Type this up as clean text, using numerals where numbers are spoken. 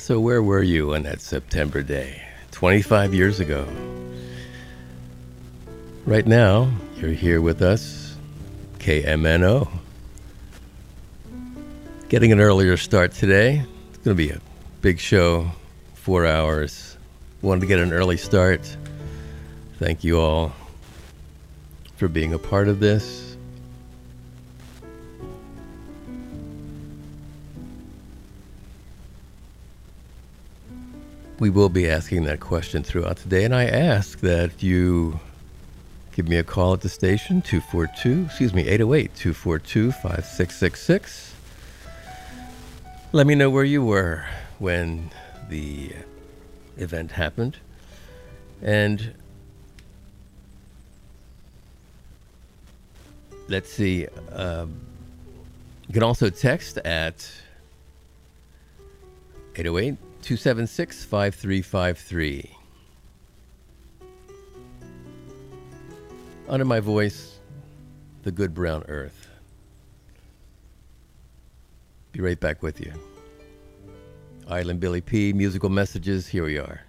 So where were you on that September day, 25 years ago? Right now, you're here with us, KMNO. Getting an earlier start today. It's going to be a big show, 4 hours. Wanted to get an early start. Thank you all for being a part of this. We will be asking that question throughout the day, and I ask that you give me a call at the station, 808-242-5666. Let me know where you were when the event happened. And let's see, you can also text at 808-276-5353. Under my voice, The Good Brown Earth. Be right back with you. Island Billy P, musical messages, here we are.